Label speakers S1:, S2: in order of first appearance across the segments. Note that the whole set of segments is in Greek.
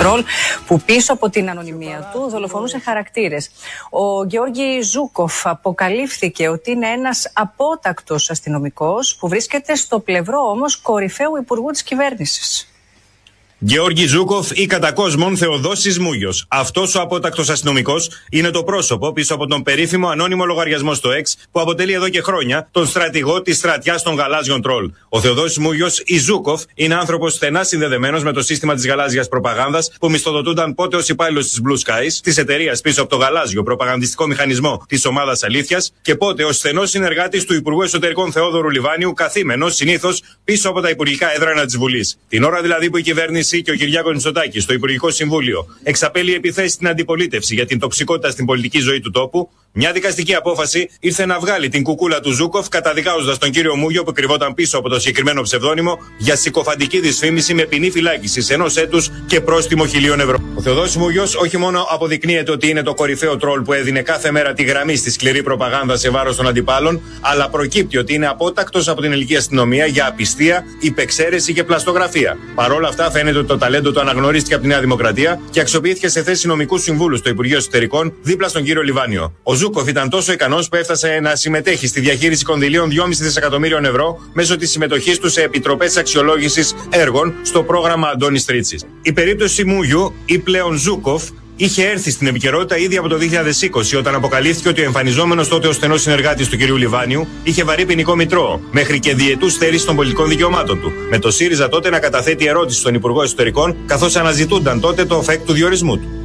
S1: τρόλ που πίσω από την ανωνυμία του δολοφονούσε χαρακτήρες. Ο Γεώργη Ζούκοφ αποκαλύφθηκε ότι είναι ένας απότακτος αστυνομικός που βρίσκεται στο πλευρό όμως κορυφαίου υπουργού της κυβέρνησης.
S2: Γεώργη Ζούκοφ ή κατά κόσμον Θεοδόσης Μούγιος. Αυτός ο απότακτος αστυνομικός είναι το πρόσωπο πίσω από τον περίφημο ανώνυμο λογαριασμό στο X που αποτελεί εδώ και χρόνια τον στρατηγό της στρατιάς των γαλάζιων τρόλ. Ο Θεοδόσης Μούγιος ή Ζούκοφ είναι άνθρωπος στενά συνδεδεμένος με το σύστημα της γαλάζιας προπαγάνδας που μισθοδοτούνταν πότε ως υπάλληλος της Blue Skies, της εταιρείας πίσω από το γαλάζιο προπαγανδιστικό μηχανισμό της ομάδας Αλήθειας, και πότε ως στενός συνεργάτης του Υπουργού Εσωτερικών Θεόδωρου Λιβάνιου, καθήμενος συνήθως πίσω από τα υπουργικά έδρανα της Βουλής. Την ώρα δηλαδή που η κυβέρνηση και ο Κυριάκος Μητσοτάκης στο Υπουργικό Συμβούλιο εξαπέλει επιθέσεις στην αντιπολίτευση για την τοξικότητα στην πολιτική ζωή του τόπου, μια δικαστική απόφαση ήρθε να βγάλει την κουκούλα του Ζούκοφ, καταδικάζοντας τον κύριο Μούγιο που κρυβόταν πίσω από το συγκεκριμένο ψευδόνυμο για συκοφαντική δυσφήμιση με ποινή φυλάκισης 1 έτους και πρόστιμο 1.000 ευρώ. Ο Θεοδόσης Μούγιος όχι μόνο αποδεικνύεται ότι είναι το κορυφαίο τρόλ που έδινε κάθε μέρα τη γραμμή στη σκληρή προπαγάνδα σε βάρος των αντιπάλων, αλλά προκύπτει ότι είναι απότακτος από την ελληνική αστυνομία για απιστία, υπεξαίρεση και πλαστογραφία. Παρόλα αυτά, φαίνεται ότι το ταλέντο του αναγνωρίστηκε από τη Νέα Δημοκρατία και αξιοποιήθηκε σε θέση νομικού συμβούλου στο Υπουργείο Εσωτερικών δίπλα στον κύριο Λιβάνιο. Ο Ζούκοφ ήταν τόσο ικανός που έφτασε να συμμετέχει στη διαχείριση κονδυλίων 2,5 δισεκατομμύριων ευρώ μέσω της συμμετοχής του σε επιτροπές αξιολόγησης έργων στο πρόγραμμα Αντώνης Τρίτσης. Η περίπτωση Μούγιου ή πλέον Ζούκοφ είχε έρθει στην επικαιρότητα ήδη από το 2020, όταν αποκαλύφθηκε ότι ο εμφανιζόμενος τότε ως στενός συνεργάτης του κ. Λιβάνιου είχε βαρύ ποινικό μητρό, μέχρι και διετούς στέρηση των πολιτικών δικαιωμάτων του. Με το ΣΥΡΙΖΑ τότε να καταθέτει ερώτηση στον Υπουργό Εσωτερικών, καθώς αναζητούνταν τότε το οφέκ του διορισμού του.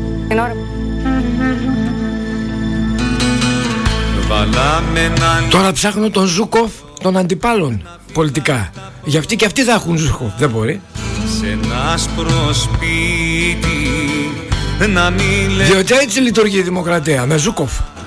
S3: Τώρα ψάχνω τον Ζούκοφ των αντιπάλων πολιτικά. Γι' αυτοί και αυτοί θα έχουν Ζούκοφ. Δεν μπορεί.
S4: Σε ένα άσπρο σπίτι να μην
S3: διότι έτσι λειτουργεί η δημοκρατία, με Ζούκοφ.